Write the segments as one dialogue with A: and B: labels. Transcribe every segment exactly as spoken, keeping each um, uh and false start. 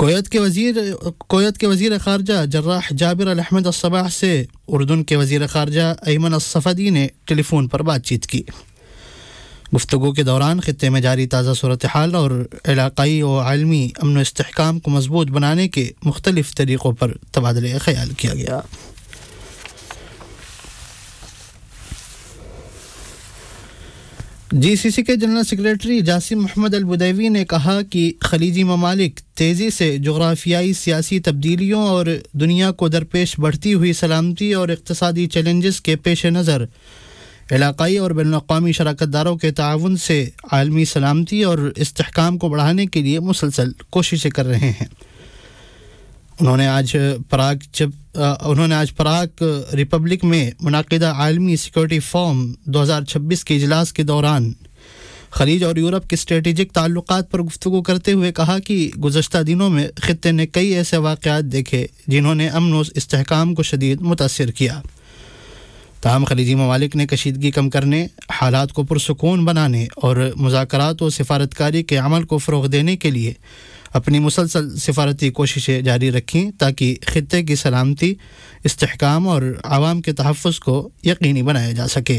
A: Kuwait کے وزیر Kuwait کے وزیر خارجہ جراح جابر الاحمد الصباح سے اردن کے وزیر خارجہ ایمن الصفدی نے ٹیلی فون پر بات چیت کی۔ گفتگو کے دوران خطے میں جاری تازہ صورتحال اور علاقائی و عالمی امن و استحکام کو مضبوط بنانے کے مختلف طریقوں پر تبادلہ خیال کیا گیا۔ جی سی سی کے جنرل سیکریٹری جاسم محمد البدیوی نے کہا کہ خلیجی ممالک تیزی سے جغرافیائی سیاسی تبدیلیوں اور دنیا کو درپیش بڑھتی ہوئی سلامتی اور اقتصادی چیلنجز کے پیش نظر علاقائی اور بین الاقوامی شراکت داروں کے تعاون سے عالمی سلامتی اور استحکام کو بڑھانے کے لیے مسلسل کوششیں کر رہے ہیں۔ انہوں نے آج پراگ جب انہوں نے آج پراگ ریپبلک میں منعقدہ عالمی سیکورٹی فورم دو ہزار چھبیس کے اجلاس کے دوران خلیج اور یورپ کے اسٹریٹجک تعلقات پر گفتگو کرتے ہوئے کہا کہ گزشتہ دنوں میں خطے نے کئی ایسے واقعات دیکھے جنہوں نے امن و استحکام کو شدید متاثر کیا۔ تاہم خلیجی ممالک نے کشیدگی کم کرنے، حالات کو پرسکون بنانے اور مذاکرات و سفارتکاری کے عمل کو فروغ دینے کے لیے اپنی مسلسل سفارتی کوششیں جاری رکھیں تاکہ خطے کی سلامتی، استحکام اور عوام کے تحفظ کو یقینی بنایا جا سکے۔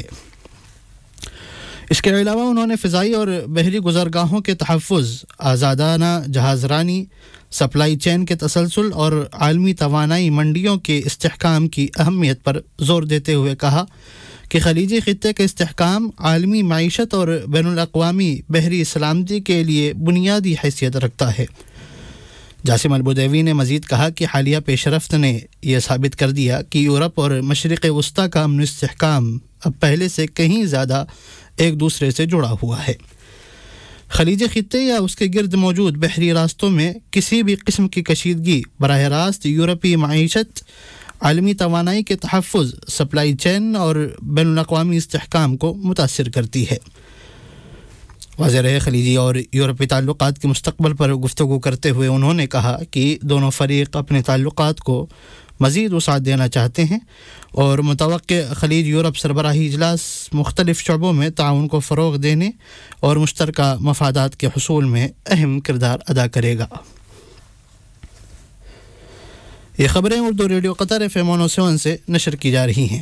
A: اس کے علاوہ انہوں نے فضائی اور بحری گزرگاہوں کے تحفظ، آزادانہ جہاز رانی، سپلائی چین کے تسلسل اور عالمی توانائی منڈیوں کے استحکام کی اہمیت پر زور دیتے ہوئے کہا کہ خلیجی خطے کا استحکام عالمی معیشت اور بین الاقوامی بحری سلامتی کے لیے بنیادی حیثیت رکھتا ہے۔ جاسم البدیوی نے مزید کہا کہ حالیہ پیش رفت نے یہ ثابت کر دیا کہ یورپ اور مشرق وسطیٰ کا امن و استحکام اب پہلے سے کہیں زیادہ ایک دوسرے سے جڑا ہوا ہے۔ خلیج خطے یا اس کے گرد موجود بحری راستوں میں کسی بھی قسم کی کشیدگی براہ راست یورپی معیشت، عالمی توانائی کے تحفظ، سپلائی چین اور بین الاقوامی استحکام کو متاثر کرتی ہے۔ واضح رہے خلیجی اور یورپی تعلقات کے مستقبل پر گفتگو کرتے ہوئے انہوں نے کہا کہ دونوں فریق اپنے تعلقات کو مزید وسعت دینا چاہتے ہیں اور متوقع خلیج یورپ سربراہی اجلاس مختلف شعبوں میں تعاون کو فروغ دینے اور مشترکہ مفادات کے حصول میں اہم کردار ادا کرے گا۔ یہ خبریں اردو ریڈیو قطر ایف ایم ون سیون سے نشر کی جا رہی ہیں۔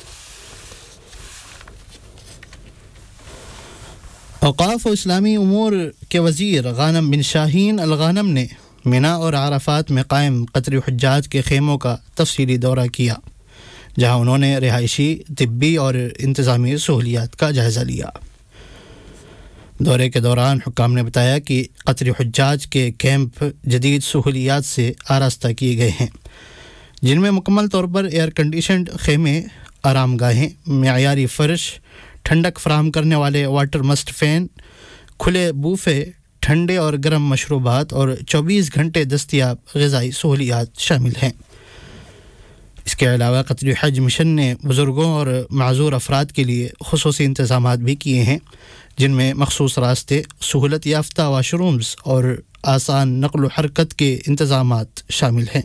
A: اوقاف و اسلامی امور کے وزیر غانم بن شاہین الغانم نے مینا اور عرفات میں قائم قطری حجاج کے خیموں کا تفصیلی دورہ کیا، جہاں انہوں نے رہائشی، طبی اور انتظامی سہولیات کا جائزہ لیا۔ دورے کے دوران حکام نے بتایا کہ قطری حجاج کے کیمپ جدید سہولیات سے آراستہ کیے گئے ہیں، جن میں مکمل طور پر ایئر کنڈیشنڈ خیمے، آرام گاہیں، معیاری فرش، ٹھنڈک فراہم کرنے والے واٹر مسٹ فین، کھلے بوفے، ٹھنڈے اور گرم مشروبات اور چوبیس گھنٹے دستیاب غذائی سہولیات شامل ہیں۔ اس کے علاوہ قطری حج مشن نے بزرگوں اور معذور افراد کے لیے خصوصی انتظامات بھی کیے ہیں، جن میں مخصوص راستے، سہولت یافتہ واش رومز اور آسان نقل و حرکت کے انتظامات شامل ہیں۔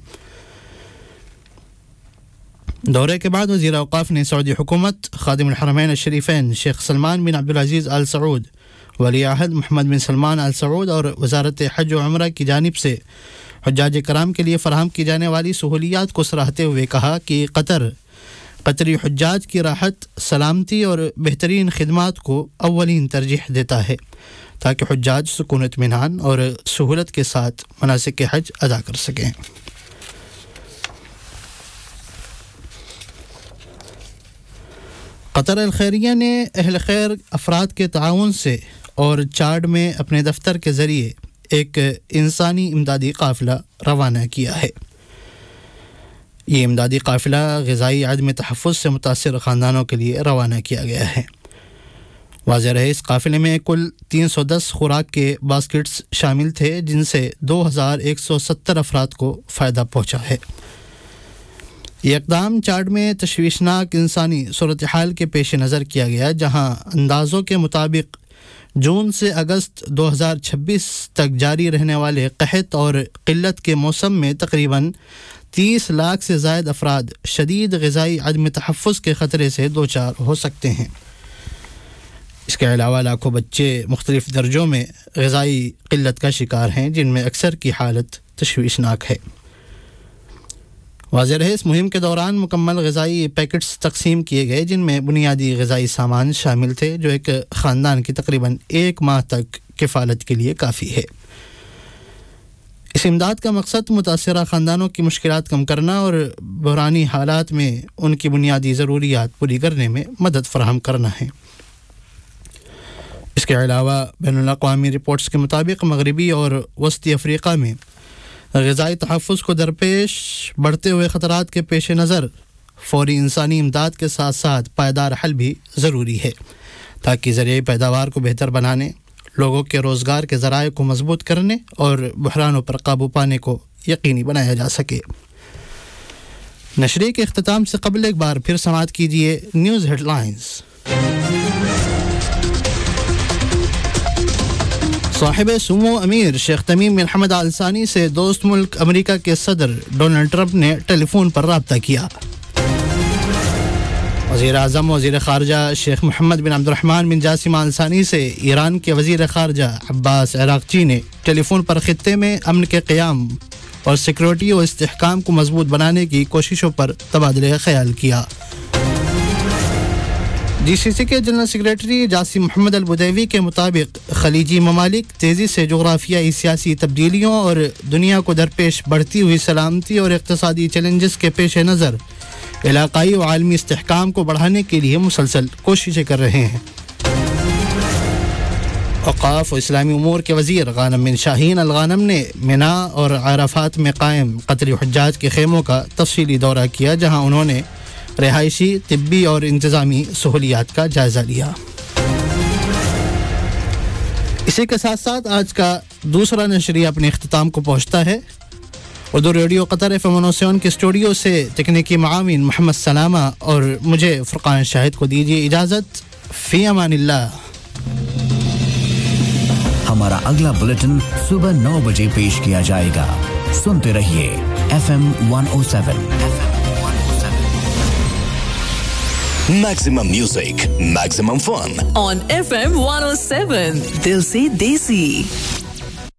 A: دورے کے بعد وزیر اوقاف نے سعودی حکومت، خادم الحرمین الشریفین شیخ سلمان بن عبدالعزیز آل سعود، ولی عہد محمد بن سلمان آل سعود اور وزارت حج و عمرہ کی جانب سے حجاج کرام کے لیے فراہم کی جانے والی سہولیات کو سراہتے ہوئے کہا کہ قطر قطری حجاج کی راحت، سلامتی اور بہترین خدمات کو اولین ترجیح دیتا ہے تاکہ حجاج سکون اطمینان اور سہولت کے ساتھ مناسک حج ادا کر سکیں۔ قطر الخیریہ نے اہل خیر افراد کے تعاون سے اور چاڈ میں اپنے دفتر کے ذریعے ایک انسانی امدادی قافلہ روانہ کیا ہے۔ یہ امدادی قافلہ غذائی عدم تحفظ سے متاثر خاندانوں کے لیے روانہ کیا گیا ہے۔ واضح رہے اس قافلے میں کل تین سو دس خوراک کے باسکٹس شامل تھے، جن سے دو ہزار ایک سو ستر افراد کو فائدہ پہنچا ہے۔ یہ اقدام چاڈ میں تشویشناک انسانی صورتحال کے پیش نظر کیا گیا، جہاں اندازوں کے مطابق جون سے اگست دو ہزار چھبیس تک جاری رہنے والے قحط اور قلت کے موسم میں تقریباً تیس لاکھ سے زائد افراد شدید غذائی عدم تحفظ کے خطرے سے دوچار ہو سکتے ہیں۔ اس کے علاوہ لاکھوں بچے مختلف درجوں میں غذائی قلت کا شکار ہیں، جن میں اکثر کی حالت तशवीशनाक है। वाज़ेह रहे इस मुहिम के दौरान मुकम्मल ग़िज़ाई पैकेट्स तकसीम किए गए जिनमें बुनियादी ग़िज़ाई सामान शामिल थे जो एक ख़ानदान की तकरीबन एक माह तक किफ़ालत के लिए काफ़ी है। इस इमदाद का मकसद मुतासरा ख़ानदानों की मुश्किलात कम करना और बहरानी हालात में उनकी बुनियादी ज़रूरियात पूरी करने में मदद फ़राहम करना है। इसके अलावा बैनुल-अक़वामी रिपोर्ट्स के मुताबिक मगरबी और वस्ती अफ्रीका में ग़िज़ाई तहफ़्फ़ुज़ को दरपेश बढ़ते हुए ख़तरात के पेश नज़र फ़ौरी इंसानी इमदाद के साथ साथ पायदार हल भी ज़रूरी है ताकि ज़रिए पैदावार को बेहतर बनाने, लोगों के रोज़गार के ज़राए को मज़बूत करने और बहरानों पर काबू पाने को यकीनी बनाया जा सके। नशरे के इख्तिताम से कबल एक बार फिर समाअत कीजिए न्यूज़ हेडलाइंस। साहिब सुमो अमीर शेख तमीम बिन हमद आल सानी से दोस्त मुल्क अमेरिका के सदर डोनाल्ड ट्रंप ने टेलीफोन पर राब्ता किया। वज़ीर आज़म वज़ीर ख़ारजा शेख मोहम्मद बिन अब्दुर्रहमान बिन जासिम आल सानी से ईरान के वज़ीर ख़ारजा अब्बास इराक़ची ने टेलीफोन पर ख़ित्ते में अमन के क़याम और सिक्योरिटी और इस्तेहकाम को मज़बूत बनाने की कोशिशों पर तबादले ख़याल किया। जी सी सी के जनरल सेक्रेटरी जासिम मोहम्मद अल बुदैवी के मुताबिक खलीजी ममालिक तेज़ी से जोग्राफियाई सियासी तब्दीलियों और दुनिया को दरपेश बढ़ती हुई सलामती और इक़्तिसादी चैलेंजेस के पेश नज़र इलाक़ाई व आलमी इस्तेहकाम को बढ़ाने के लिए मुसलसल कोशिशें कर रहे हैं। औक़ाफ़ व इस्लामी उमूर के वज़ीर ग़ानम बिन शाहीन अल ग़ानम ने मिना और अराफ़ात में क़ायम क़तरी हुज्जाज के ख़ेमों का तफ़सीली दौरा किया जहाँ उन्होंने रिहायशी, तिब्बी और इंतज़ामी सहूलियात का जायज़ा लिया। इसी के साथ साथ आज का दूसरा नशरिया अपने इख्तिताम को पहुँचता है। Urdu radio क़तर F M one के स्टूडियो से तकनीकी माविन मोहम्मद सलामा और मुझे फ़ुरक़ान शाहिद को दीजिए इजाज़त। फ़ी अमानिल्लाह।
B: हमारा अगला बुलेटिन सुबह नौ बजे पेश किया जाएगा। सुनते रहिए F M one O seven.
C: Maximum music, maximum fun
D: on F M one oh seven. दिल से देसी।